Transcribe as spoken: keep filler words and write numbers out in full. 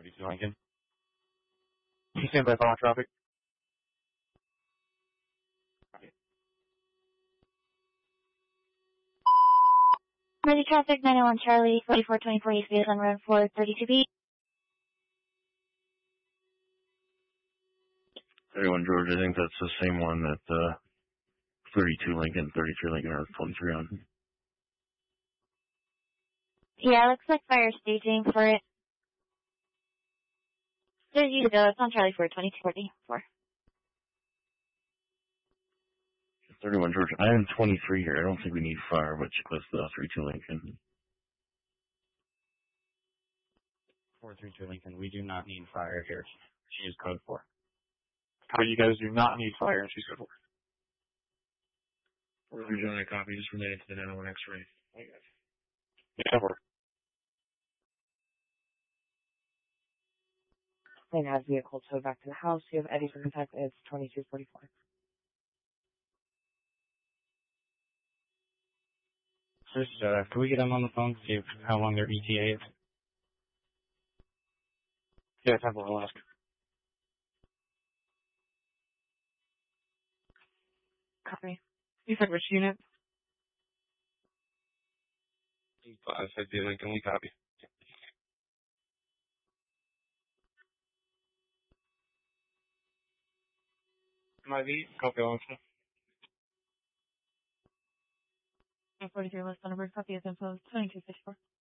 thirty-two Lincoln. Can you stand by following traffic? Emergency traffic, nine oh one Charlie, forty-four twenty-four East Baseline Road, four thirty-two B. thirty-one George, I think that's the same one that, uh, thirty-two Lincoln, thirty-three Lincoln, or twenty-three on. Yeah, looks like fire staging for it. There's you to go. It's on Charlie for twenty-two forty-four. thirty-one George, I am twenty-three here. I don't think we need fire, but check with the thirty-two Lincoln. four thirty-two Lincoln, we do not need fire here. She is code four. How you guys do not need fire, and she's code four. We're doing a copy, just related to the nine oh one X-ray. Yeah, we're. And as vehicle towed back to the house, you have Eddie for contact. It's twenty-two forty-four. First, uh, can we get them on the phone to see if, how long their E T A is? Yeah, Temple, Alaska. Copy. You said which unit? five fifty Lincoln, we copy. M I V, copy Alaska. forty-three West Thunderbird, copy as info, twenty-two fifty-four.